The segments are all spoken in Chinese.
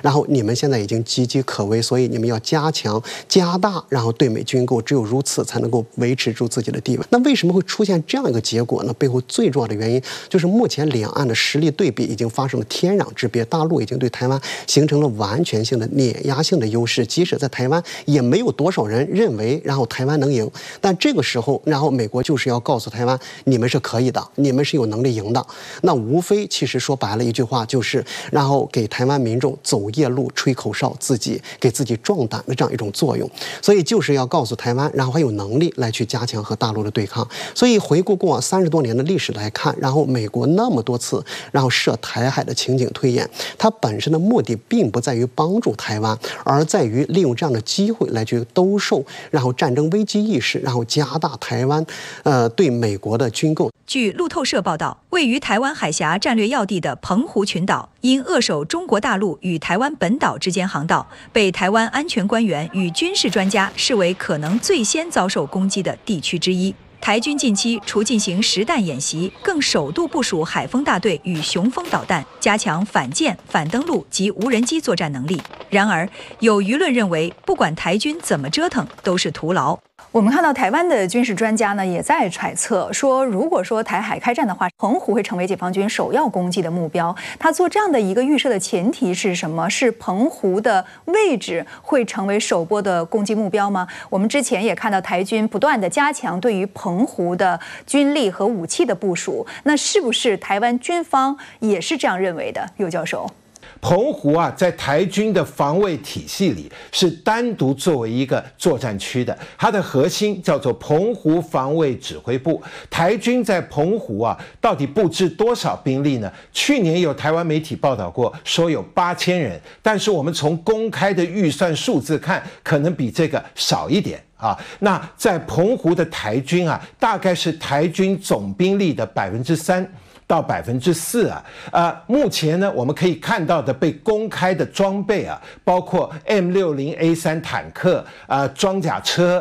然后你们现在已经岌岌可危，所以你们要加强、加大，然后对美军购，只有如此才能够维持住自己的地位。那为什么会出现这样一个结果呢？背后最重要的原因就是目前两岸的实力对比已经发生了天壤之别，大陆已经对台湾形成了完全性的碾压性的优势，即使在台湾也没有多少人认为然后台湾能赢，但这个时候然后美国就是要告诉台湾，你们是可以的，你们是有能力赢的。那无非其实说白了一句话就是，然后给台湾民众走夜路、吹口哨，给自己壮胆的这样一种作用。所以就是要告诉台湾，然后还有能力来去加强和大陆的对抗。所以回顾过往30多年的历史来看，然后美国那么多次然后涉台海的情景推演，它本身的目的并不在于帮助台湾，而在于利用这样的机会来去兜售，然后战争危机意识，然后加大台湾对美国的军购。 据路透社报道，位于台湾海峡战略要地的澎湖群岛，因扼守中国大陆与台湾本岛之间航道，被台湾安全官员与军事专家视为可能最先遭受攻击的地区之一。台军近期除进行实弹演习，更首度部署海风大队与雄风导弹，加强反舰、反登陆及无人机作战能力。然而，有舆论认为，不管台军怎么折腾，都是徒劳。 我们看到台湾的军事专家呢，也在揣测说，如果说台海开战的话，澎湖会成为解放军首要攻击的目标。他做这样的一个预设的前提是什么？是澎湖的位置会成为首波的攻击目标吗？我们之前也看到台军不断的加强对于澎湖的军力和武器的部署，那是不是台湾军方也是这样认为的？尤教授。 澎湖啊，在台军的防卫体系里是单独作为一个作战区的，它的核心叫做澎湖防卫指挥部。台军在澎湖啊，到底布置多少兵力呢？去年有台湾媒体报道过，说有8000人，但是我们从公开的预算数字看，可能比这个少一点。那在澎湖的台军啊，大概是台军总兵力的3%到4%目前呢，我们可以看到的被公开的装备啊，包括 M60A3 坦克装甲车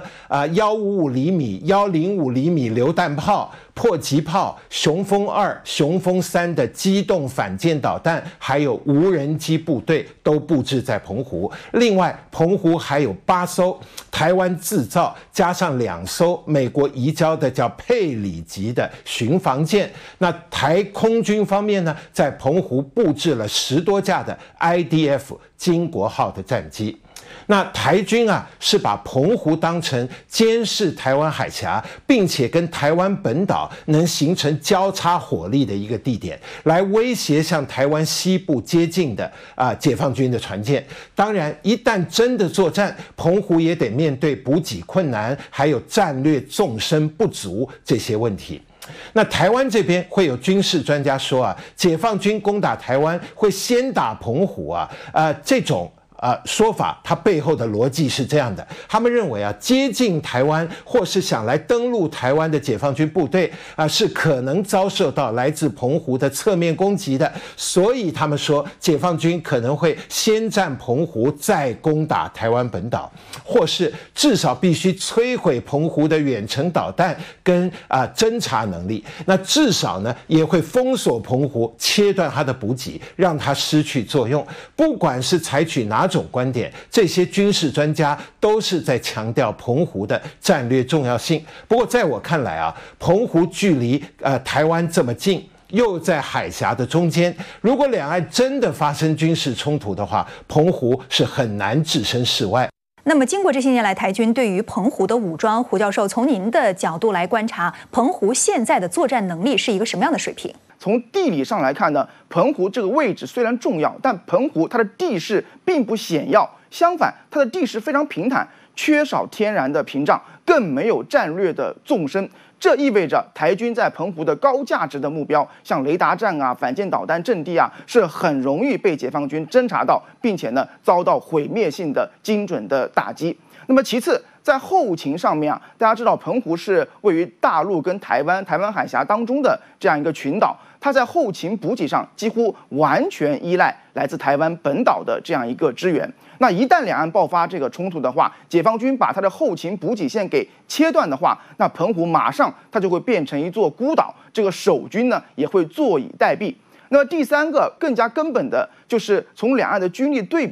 155厘米、105厘米榴弹炮、迫击炮、雄风2、雄风3的机动反舰导弹，还有无人机部队都布置在澎湖。另外，澎湖还有8艘台湾制造，加上2艘美国移交的叫佩里级的巡防舰。那台空军方面呢，在澎湖布置了10多架的 IDF 金国号的战机。那台军啊，是把澎湖当成监视台湾海峡，并且跟台湾本岛能形成交叉火力的一个地点，来威胁向台湾西部接近的解放军的船舰。当然，一旦真的作战，澎湖也得面对补给困难，还有战略纵深不足这些问题。那台湾这边会有军事专家说啊，解放军攻打台湾会先打澎湖这种说法，它背后的逻辑是这样的：他们认为接近台湾或是想来登陆台湾的解放军部队是可能遭受到来自澎湖的侧面攻击的，所以他们说解放军可能会先占澎湖，再攻打台湾本岛，或是至少必须摧毁澎湖的远程导弹跟侦察能力。那至少呢，也会封锁澎湖，切断它的补给，让它失去作用。不管是采取哪种观点，这些军事专家都是在强调澎湖的战略重要性。不过在我看来澎湖距离台湾这么近，又在海峡的中间，如果两岸真的发生军事冲突的话，澎湖是很难置身事外。 那么经过这些年来台军对于澎湖的武装，胡教授从您的角度来观察，澎湖现在的作战能力是一个什么样的水平？ 从地理上来看呢，澎湖这个位置虽然重要，但澎湖它的地势并不险要，相反，它的地势非常平坦，缺少天然的屏障，更没有战略的纵深。这意味着台军在澎湖的高价值的目标，像雷达站反舰导弹阵地是很容易被解放军侦察到，并且呢遭到毁灭性的精准的打击。那么其次，在后勤上面大家知道澎湖是位于大陆跟台湾海峡当中的这样一个群岛，它在后勤补给上几乎完全依赖来自台湾本岛的这样一个支援。那一旦两岸爆发这个冲突的话，解放军把它的后勤补给线给切断的话，那澎湖马上它就会变成一座孤岛，这个守军呢也会坐以待毙。那么第三个更加根本的就是从两岸的军力对比